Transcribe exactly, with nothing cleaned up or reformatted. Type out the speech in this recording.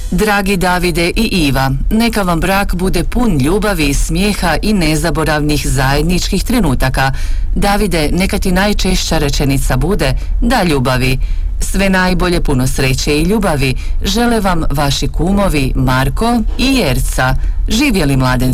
Dragi Davide i Iva, neka vam brak bude pun ljubavi, smijeha i nezaboravnih zajedničkih trenutaka. Davide, neka ti najčešća rečenica bude da ljubavi. Sve najbolje, puno sreće i ljubavi žele vam vaši kumovi Marko i Jerca. Živjeli mladenci.